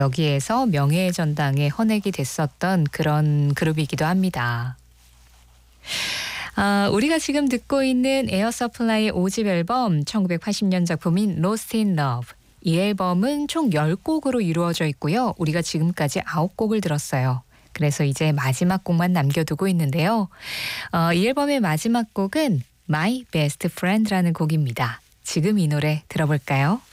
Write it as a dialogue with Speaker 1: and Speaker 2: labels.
Speaker 1: 여기에서 명예의 전당에 헌액이 됐었던 그런 그룹이기도 합니다. 우리가 지금 듣고 있는 에어 서플라이의 5집 앨범 1980년 작품인 Lost in Love. 이 앨범은 총 10곡으로 이루어져 있고요. 우리가 지금까지 9곡을 들었어요. 그래서 이제 마지막 곡만 남겨두고 있는데요. 이 앨범의 마지막 곡은 My Best Friend라는 곡입니다. 지금 이 노래 들어볼까요?